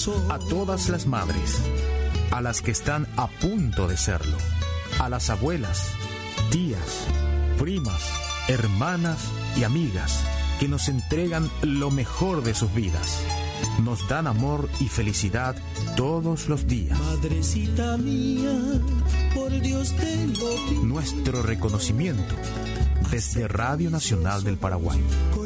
A todas las madres, a las que están a punto de serlo, a las abuelas, tías, primas, hermanas y amigas que nos entregan lo mejor de sus vidas. Nos dan amor y felicidad todos los días. Madrecita mía, por Dios tengo. Nuestro reconocimiento desde Radio Nacional del Paraguay.